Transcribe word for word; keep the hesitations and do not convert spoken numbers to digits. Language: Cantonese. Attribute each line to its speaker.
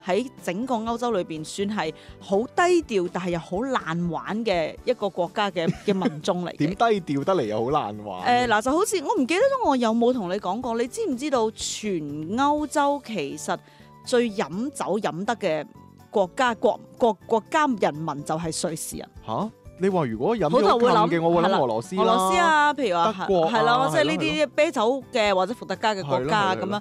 Speaker 1: 喺整個歐洲裏邊算係好低調，但係又好爛玩嘅一個國家嘅嘅民眾嚟嘅。
Speaker 2: 點低調得嚟又好爛玩？
Speaker 1: 誒嗱、呃，就好似我唔記得咗我有冇同你講過，你知唔知道全歐洲其實最飲酒飲得嘅國家國國國家人民就係瑞士人
Speaker 2: 嚇？你話如果飲
Speaker 1: 好多人會諗
Speaker 2: 嘅，我會諗俄羅斯啦、
Speaker 1: 俄羅斯啊，譬如話
Speaker 2: 德國啊
Speaker 1: 係咯，即係呢
Speaker 2: 係咯
Speaker 1: 啲啤酒嘅或者伏特加嘅國家咁樣。